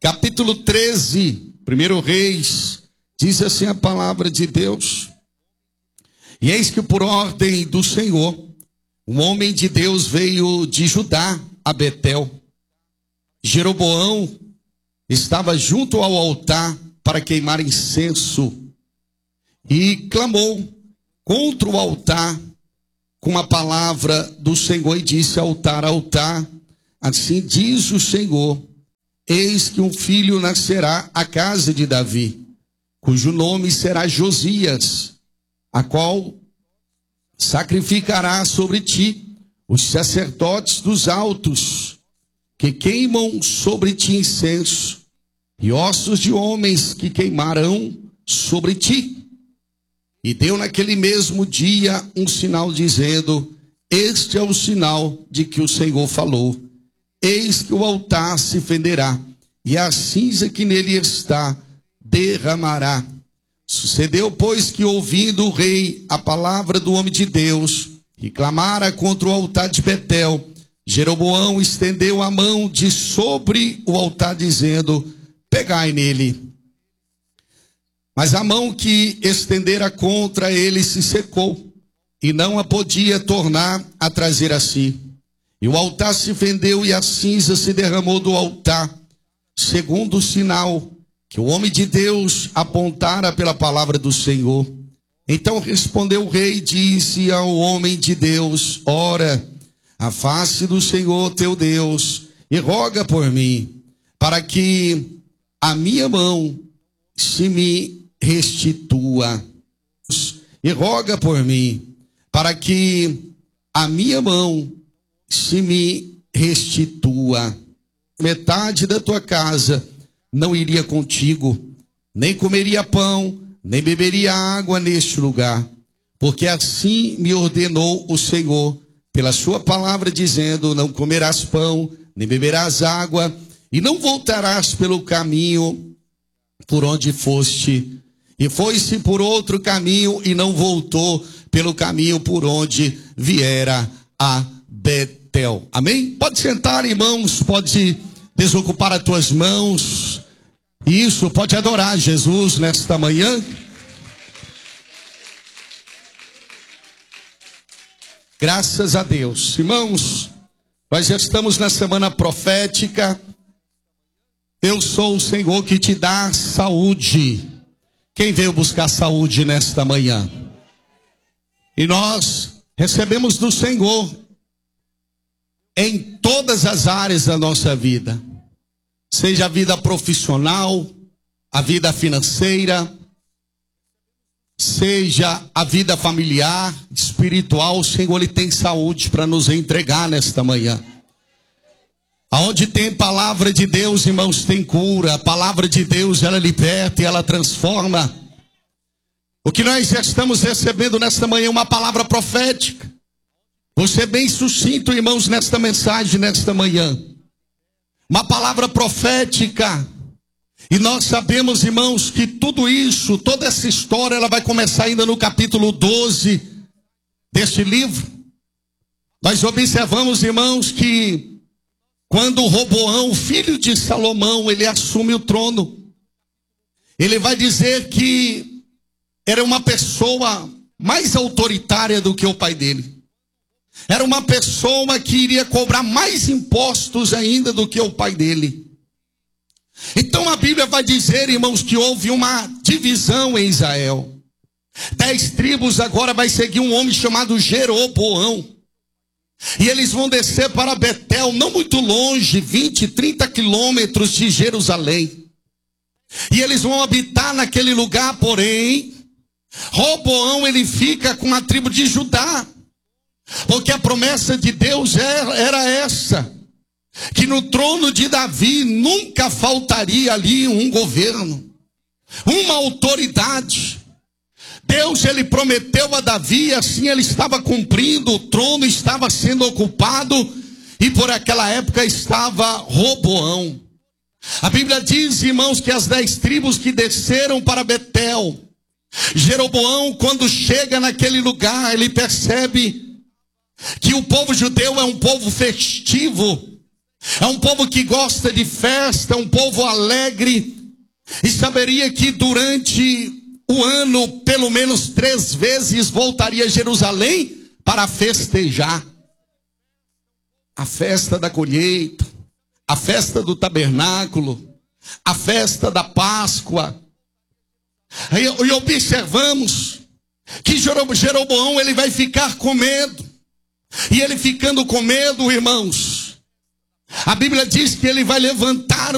capítulo 13, 1 Reis, diz assim a palavra de Deus: e eis que por ordem do Senhor, um homem de Deus veio de Judá a Betel. Jeroboão estava junto ao altar para queimar incenso e clamou contra o altar com a palavra do Senhor e disse: altar, altar, assim diz o Senhor, eis que um filho nascerá à casa de Davi, cujo nome será Josias, a qual sacrificará sobre ti os sacerdotes dos altos, que queimam sobre ti incenso, e ossos de homens que queimarão sobre ti. E deu naquele mesmo dia um sinal dizendo: este é o sinal de que o Senhor falou, eis que o altar se fenderá, e a cinza que nele está derramará. Sucedeu, pois, que ouvindo o rei a palavra do homem de Deus, que clamara contra o altar de Betel, Jeroboão estendeu a mão de sobre o altar, dizendo: pegai nele. Mas a mão que estendera contra ele se secou, e não a podia tornar a trazer a si. E o altar se fendeu, e a cinza se derramou do altar, segundo o sinal que o homem de Deus apontara pela palavra do Senhor. Então respondeu o rei e disse ao homem de Deus: ora, a face do Senhor teu Deus, e roga por mim, para que a minha mão se me restitua. E roga por mim, para que a minha mão se me restitua. Metade da tua casa não iria contigo, nem comeria pão, nem beberia água neste lugar, porque assim me ordenou o Senhor pela sua palavra, dizendo: não comerás pão, nem beberás água, e não voltarás pelo caminho por onde foste. E foi-se por outro caminho, e não voltou pelo caminho por onde viera a Betel. Amém? Pode sentar, irmãos, pode desocupar as tuas mãos. Isso, pode adorar Jesus nesta manhã. Graças a Deus. Irmãos, nós já estamos na semana profética. Eu sou o Senhor que te dá saúde. Quem veio buscar saúde nesta manhã? E nós recebemos do Senhor em todas as áreas da nossa vida. Seja a vida profissional, a vida financeira, seja a vida familiar, espiritual, o Senhor ele tem saúde para nos entregar nesta manhã. Aonde tem palavra de Deus, irmãos, tem cura. A palavra de Deus, ela liberta e ela transforma. O que nós já estamos recebendo nesta manhã é uma palavra profética. Vou ser bem sucinto, irmãos, nesta mensagem, nesta manhã. Uma palavra profética. E nós sabemos, irmãos, que tudo isso, toda essa história, ela vai começar ainda no capítulo 12 deste livro. Nós observamos, irmãos, que quando Roboão, filho de Salomão, ele assume o trono, ele vai dizer que era uma pessoa mais autoritária do que o pai dele. Era uma pessoa que iria cobrar mais impostos ainda do que o pai dele. Então a Bíblia vai dizer, irmãos, que houve uma divisão em Israel. 10 tribos agora vai seguir um homem chamado Jeroboão. E eles vão descer para Betel, não muito longe, 20, 30 quilômetros de Jerusalém. E eles vão habitar naquele lugar, porém, Roboão ele fica com a tribo de Judá. Porque a promessa de Deus era essa, que no trono de Davi nunca faltaria ali um governo, uma autoridade. Deus ele prometeu a Davi, assim ele estava cumprindo, o trono estava sendo ocupado, e por aquela época estava Roboão. A Bíblia diz, irmãos, que as 10 tribos que desceram para Betel, Jeroboão, quando chega naquele lugar, ele percebe que o povo judeu é um povo festivo, É um povo que gosta de festa, é um povo alegre. E saberia que durante o ano, pelo menos 3 vezes, voltaria a Jerusalém para festejar. A festa da colheita, a festa do tabernáculo, a festa da Páscoa. E observamos que Jeroboão, ele vai ficar com medo. E ele ficando com medo, irmãos, a Bíblia diz que ele vai levantar